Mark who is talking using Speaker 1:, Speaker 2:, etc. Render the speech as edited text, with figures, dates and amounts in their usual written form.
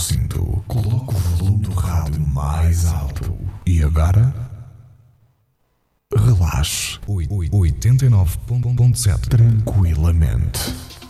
Speaker 1: cinto, coloque o volume do rádio mais alto. E agora, relaxe. 89.7 tranquilamente.